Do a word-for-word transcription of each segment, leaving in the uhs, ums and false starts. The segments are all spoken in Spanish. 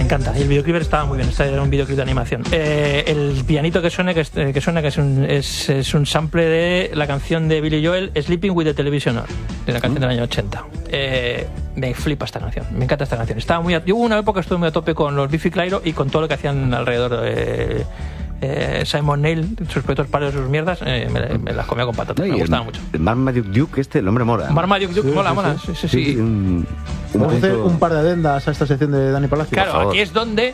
encanta. Y el videoclip estaba muy bien, este era un videoclip de animación. Eh, el pianito que suena, que, que suena, que es un, es, es un sample de la canción de Billy Joel, Sleeping with the Television On, de la canción del año ochenta. Eh, me flipa esta canción, me encanta esta canción. Estaba muy a, yo hubo una época que estuve muy a tope con los Biffy Clyro y con todo lo que hacían alrededor de eh, Simon Neil, sus proyectos palos, sus mierdas, eh, me, me las comía con patatas, no, me gustaba mucho. El Marmaduke Duke, este, el hombre mola. Marmaduke Duke, sí, mola, sí, mola, sí, sí, sí. sí, sí. Un, un Vamos a hacer un par de adendas a esta sección de Dani Palacio. Claro, aquí es donde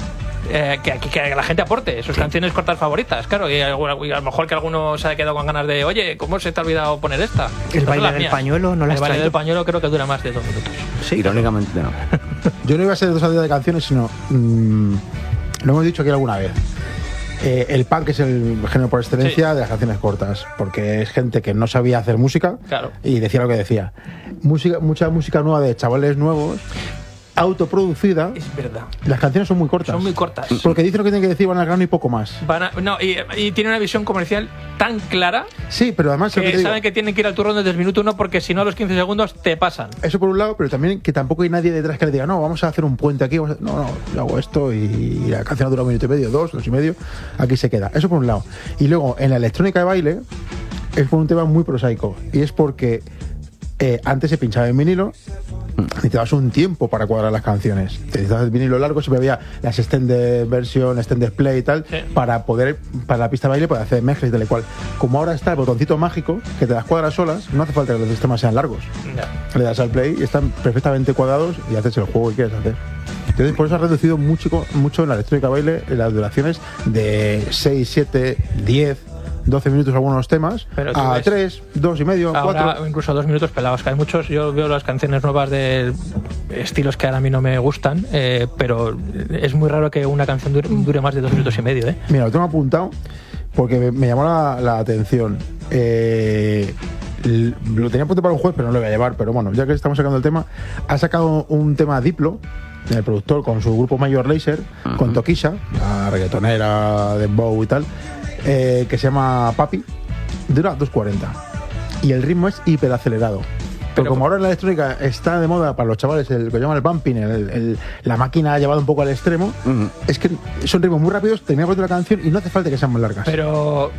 Eh, que, que, que la gente aporte sus sí. canciones cortas favoritas, claro, y a, y a lo mejor que alguno se ha quedado con ganas de, oye, ¿cómo se te ha olvidado poner esta? El no baile del mías. pañuelo no la El baile del pañuelo creo que dura más de dos minutos. Sí, irónicamente no. Yo no iba a ser dos adidas de canciones, sino mmm, lo hemos dicho aquí alguna vez. Eh, el punk es el género por excelencia sí. de las canciones cortas, porque es gente que no sabía hacer música claro. y decía lo que decía. Música, mucha música nueva de chavales nuevos, autoproducida. Es verdad. Las canciones son muy cortas. Son muy cortas. Porque dicen lo que tienen que decir, van al grano y poco más. Van a, no, y, y tiene una visión comercial tan clara. Sí, pero además que, que saben digo, que tienen que ir al turrón desde el minuto uno porque si no a los quince segundos te pasan. Eso por un lado, pero también que tampoco hay nadie detrás que le diga, no, vamos a hacer un puente aquí. No, no, yo hago esto y la canción dura un minuto y medio, dos, dos y medio. Aquí se queda. Eso por un lado. Y luego, en la electrónica de baile, es por un tema muy prosaico. Y es porque eh, antes se pinchaba en vinilo. Necesitabas un tiempo para cuadrar las canciones. Necesitabas el vinilo largo, siempre había las extended version, extended play y tal, sí. para poder, para la pista de baile, poder hacer mezclas y tal y cual. Como ahora está el botoncito mágico, que te las cuadras solas, no hace falta que los sistemas sean largos. No. Le das al play y están perfectamente cuadrados y haces el juego que quieres hacer. Entonces, por eso ha reducido mucho, mucho en la electrónica baile las duraciones de seis, siete, diez, doce minutos algunos temas, a tres, dos y medio, cuatro. Incluso dos minutos pelados, que hay muchos. Yo veo las canciones nuevas de estilos que ahora a mí no me gustan, eh, pero es muy raro que una canción dure, dure más de dos minutos y medio. ¿eh? Mira, lo tengo apuntado porque me, me llamó la, la atención. Eh, lo tenía apuntado para un juez, pero no lo voy a llevar. Pero bueno, ya que estamos sacando el tema, ha sacado un tema Diplo, el productor, con su grupo Major Lazer, uh-huh. con Tokisha, la reggaetonera de Bow y tal. Eh, que se llama Papi, dura dos cuarenta y el ritmo es hiperacelerado. Pero, Pero como ahora en la electrónica está de moda para los chavales el que llaman el bumping, el, el, la máquina ha llevado un poco al extremo, uh-huh. es que son ritmos muy rápidos, termina por la canción y no hace falta que sean muy largas. Pero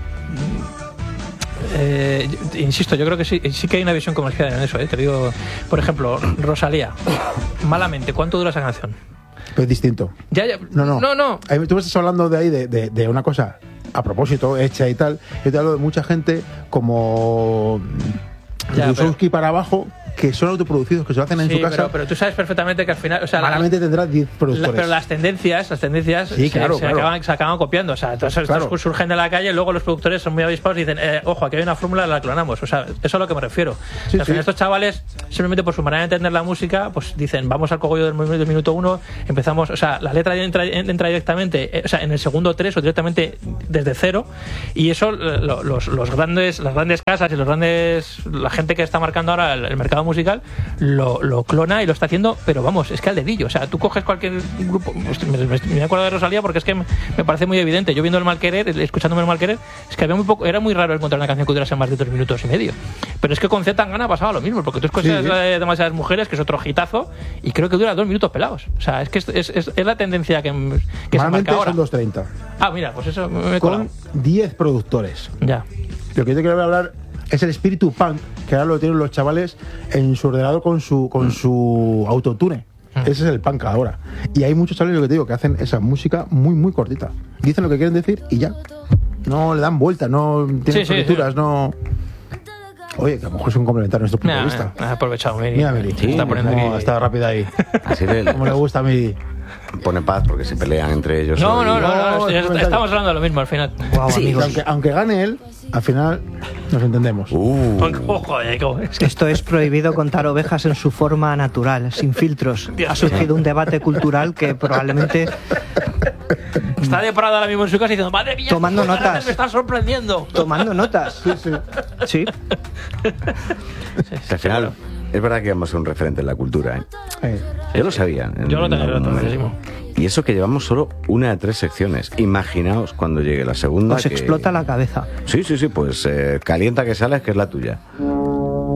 eh, insisto, yo creo que sí, sí que hay una visión comercial en eso, ¿eh? Te digo, por ejemplo, Rosalía, Malamente, ¿cuánto dura esa canción? Pues es distinto. Ya, ya. No, no. no, no. Tú me estás hablando de ahí de, de, de una cosa a propósito, hecha y tal. Yo te hablo de mucha gente como Buzowski para abajo, que son autoproducidos, que se lo hacen en sí, su casa. Pero, pero tú sabes perfectamente que al final, o sea, malamente tendrás diez productores. La, pero las tendencias, las tendencias sí, se, claro, se, claro. Acaban, se acaban copiando. O sea, entonces claro. estos surgen de la calle, luego los productores son muy avispados y dicen, eh, ojo, aquí hay una fórmula, la clonamos. O sea, eso es a lo que me refiero. Sí, o sea, al final sí. estos chavales, simplemente por su manera de entender la música, pues dicen, vamos al cogollo del, del minuto uno, empezamos, o sea, la letra entra, entra directamente, eh, o sea, en el segundo tres o directamente desde cero, y eso lo, los, los grandes, las grandes casas y los grandes, la gente que está marcando ahora el, el mercado musical, Lo, lo clona y lo está haciendo, pero vamos, es que al dedillo. O sea, tú coges cualquier grupo. Me, me, me acuerdo de Rosalía porque es que me, me parece muy evidente. Yo viendo el Malquerer, escuchándome el Malquerer, es que había muy poco, era muy raro encontrar una canción que durase más de dos minutos y medio. Pero es que con Z Tangana pasaba lo mismo, porque tú escuchas sí, sí. de Demasiadas Mujeres, que es otro hitazo, y creo que dura dos minutos pelados. O sea, es que es, es, es, es la tendencia que, que se marca ahora. Son dos treinta. Ah, mira, pues eso me he con diez productores. Ya. Lo que yo te quiero hablar es el espíritu punk, que ahora lo tienen los chavales en su ordenador con su con su autotune. Mm. Ese es el punk ahora. Y hay muchos chavales, lo que te digo, que hacen esa música muy, muy cortita. Dicen lo que quieren decir y ya. No le dan vuelta, no tienen sí, florituras, sí, sí. no... Oye, que a lo mejor es un complementario nuestro punto nah, de vista. Nah, aprovechado, Miri. Mira, Miri. Sí, está poniendo no, aquí. Está rápida ahí. Así le, como le gusta a Miri. Pone paz porque se pelean entre ellos. No, no, no, no, no, no estamos hablando de lo mismo al final. Wow, sí, aunque, aunque gane él, al final nos entendemos. Uh. Oh, joder, es que... Esto es prohibido contar ovejas en su forma natural, sin filtros. Ha surgido un debate cultural que probablemente... Está de parada ahora mismo en su casa diciendo, madre mía, tomando notas. Me está sorprendiendo. Tomando notas. Sí, sí. Sí. sí, sí al final, es verdad que vamos a ser un referente en la cultura, ¿eh? Eh. Yo lo sabía. Yo lo tenía no, clarísimo. Y eso que llevamos solo una de tres secciones. Imaginaos cuando llegue la segunda. Os que... explota la cabeza. Sí, sí, sí, pues eh, calienta que sales, que es la tuya.